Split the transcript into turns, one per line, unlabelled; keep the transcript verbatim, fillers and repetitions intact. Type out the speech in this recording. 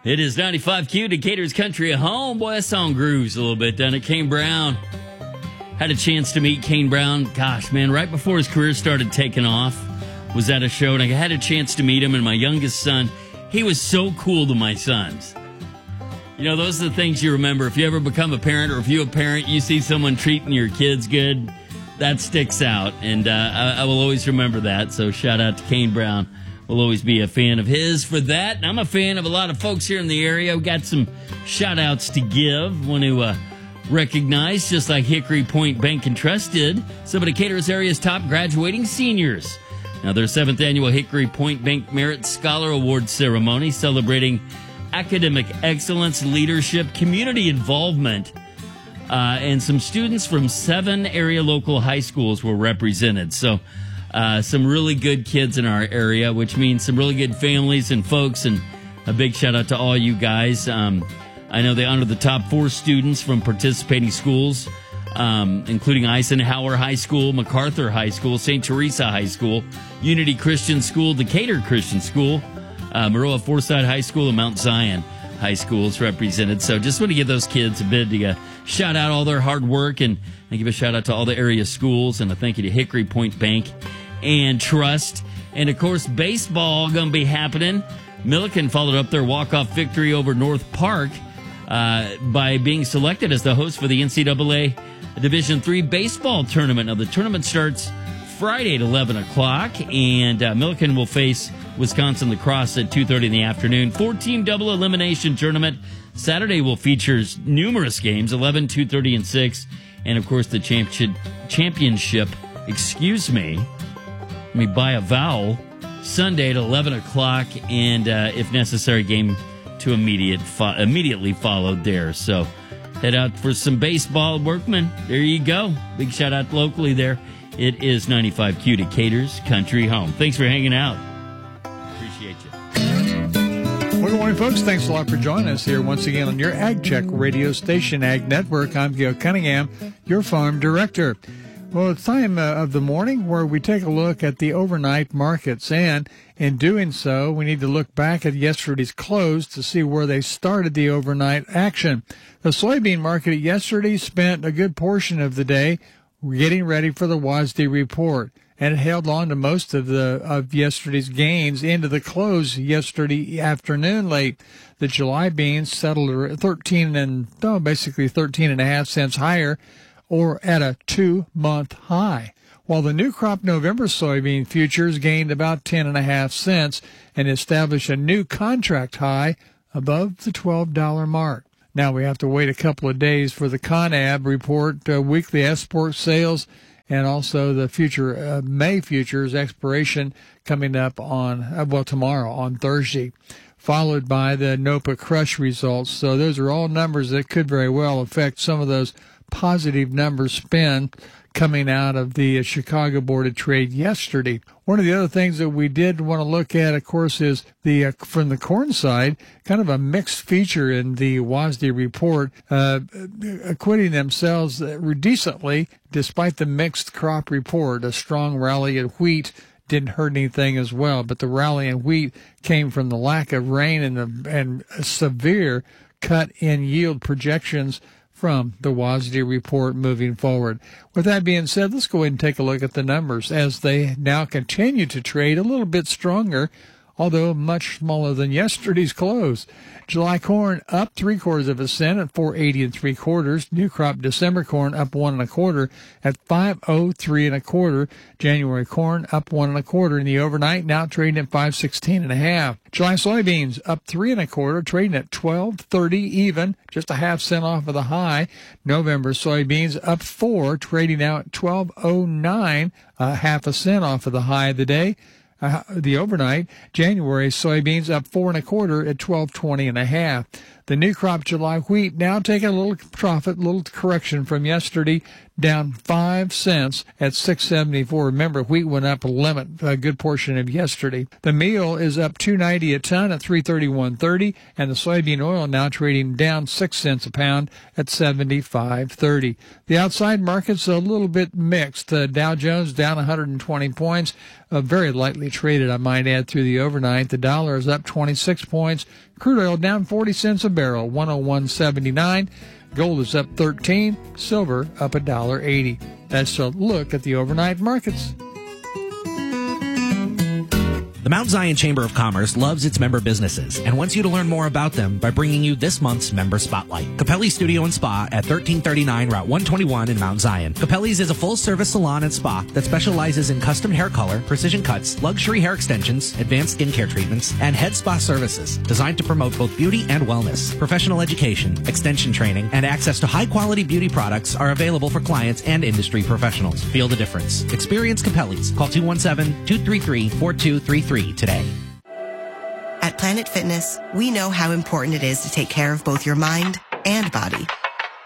It is ninety-five Q, Decatur's Country at Home. Boy, that song grooves a little bit, doesn't it? Kane Brown. Had a chance to meet Kane Brown, gosh, man, right before his career started taking off. Was at a show, and I had a chance to meet him, and my youngest son, he was so cool to my sons. You know, those are the things you remember. If you ever become a parent, or if you're a parent, you see someone treating your kids good, that sticks out, and uh, I, I will always remember that. So shout out to Kane Brown. We'll always be a fan of his for that. And I'm a fan of a lot of folks here in the area. We've got some shout outs to give. Want to uh, recognize, just like Hickory Point Bank and Trust did, some of Decatur's area's top graduating seniors. Now, their seventh annual Hickory Point Bank Merit Scholar Award ceremony celebrating academic excellence, leadership, community involvement, uh, and some students from seven area local high schools were represented. So, uh, some really good kids in our area, which means some really good families and folks, and a big shout out to all you guys. Um, I know they honored the top four students from participating schools, um, including Eisenhower High School, MacArthur High School, Saint Teresa High School, Unity Christian School, Decatur Christian School, uh, Maroa Forsyth High School, and Mount Zion High Schools represented. So just want to give those kids a bit to uh, shout out all their hard work, and, and give a shout out to all the area schools, and a thank you to Hickory Point Bank and Trust. And, of course, baseball going to be happening. Milliken followed up their walk-off victory over North Park uh, by being selected as the host for the N C double A Division three baseball tournament. Now, the tournament starts Friday at eleven o'clock, and uh, Milliken will face Wisconsin Lacrosse at two thirty in the afternoon. Four-team double elimination tournament. Saturday will feature numerous games, eleven, two thirty, and six. And, of course, the championship, championship excuse me, let me buy a vowel, Sunday at eleven o'clock, and, uh, if necessary, game to immediate fo- immediately followed there. So head out for some baseball, Workman. There you go. Big shout out locally there. It is ninety-five Q, Decatur's Country Home. Thanks for hanging out. Appreciate you.
Well, good morning, folks. Thanks a lot for joining us here once again on your Ag Check radio station, Ag Network. I'm Gil Cunningham, your farm director. Well, it's time uh, of the morning where we take a look at the overnight markets, and in doing so, we need to look back at yesterday's close to see where they started the overnight action. The soybean market yesterday spent a good portion of the day getting ready for the W A S D report, and it held on to most of the of yesterday's gains into the close yesterday afternoon late. The July beans settled at thirteen and oh, basically thirteen and a half cents higher, or at a two-month high, while the new crop November soybean futures gained about ten and a half cents and established a new contract high above the twelve dollar mark. Now we have to wait a couple of days for the ConAb report, uh, weekly export sales, and also the future uh, May futures expiration coming up on, uh, well, tomorrow on Thursday, followed by the NOPA crush results. So those are all numbers that could very well affect some of those positive numbers spin coming out of the Chicago Board of Trade yesterday. One of the other things that we did want to look at, of course, is the uh, from the corn side, kind of a mixed feature in the W A S D report, uh, acquitting themselves decently despite the mixed crop report. A strong rally in wheat didn't hurt anything as well, but the rally in wheat came from the lack of rain and, the, and a severe cut in yield projections from the W A S D report moving forward. With that being said, let's go ahead and take a look at the numbers as they now continue to trade a little bit stronger, although much smaller than yesterday's close. July corn up three quarters of a cent at four eighty and three quarters. New crop December corn up one and a quarter at five oh three and a quarter. January corn up one and a quarter in the overnight, now trading at five sixteen and a half. July soybeans up three and a quarter, trading at twelve thirty even, just a half cent off of the high. November soybeans up four, trading now at twelve oh nine, a half a cent off of the high of the day. Uh, the overnight, January soybeans up four and a quarter at twelve twenty and a half. The new crop July wheat now taking a little profit, little correction from yesterday, down five cents at six seventy-four. Remember, wheat went up a limit, a good portion of yesterday. The meal is up two ninety a ton at three thirty-one thirty, and the soybean oil now trading down six cents a pound at seventy-five thirty. The outside market's a little bit mixed. Uh, Dow Jones down one hundred twenty points, uh, very lightly traded, I might add, through the overnight. The dollar is up twenty-six points. Crude oil down forty cents a barrel, one oh one seventy-nine. Gold is up thirteen. Silver up one dollar eighty. That's a look at the overnight markets.
The Mount Zion Chamber of Commerce loves its member businesses and wants you to learn more about them by bringing you this month's Member Spotlight. Capelli's Studio and Spa at thirteen thirty-nine Route one twenty-one in Mount Zion. Capelli's is a full-service salon and spa that specializes in custom hair color, precision cuts, luxury hair extensions, advanced skincare treatments, and head spa services designed to promote both beauty and wellness. Professional education, extension training, and access to high-quality beauty products are available for clients and industry professionals. Feel the difference. Experience Capelli's. Call two one seven, two three three, four two three three today.
At Planet Fitness, we know how important it is to take care of both your mind and body.